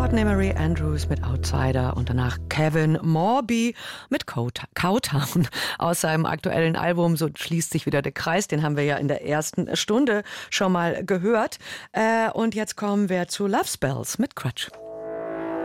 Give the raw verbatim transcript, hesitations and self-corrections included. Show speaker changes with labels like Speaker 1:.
Speaker 1: Courtney Marie Andrews mit Outsider und danach Kevin Morby mit Cowtown aus seinem aktuellen Album. So schließt sich wieder der Kreis, den haben wir ja in der ersten Stunde schon mal gehört. Und jetzt kommen wir zu Love Spells mit Crutch.